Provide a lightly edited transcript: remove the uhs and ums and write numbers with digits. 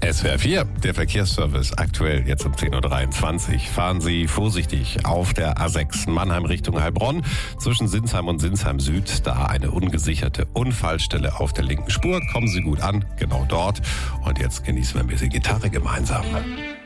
SWR 4, der Verkehrsservice, aktuell jetzt um 10.23 Uhr. Fahren Sie vorsichtig auf der A6 Mannheim Richtung Heilbronn. Zwischen Sinsheim und Sinsheim Süd, da eine ungesicherte Unfallstelle auf der linken Spur. Kommen Sie gut an, genau dort. Und jetzt genießen wir ein bisschen Gitarre gemeinsam.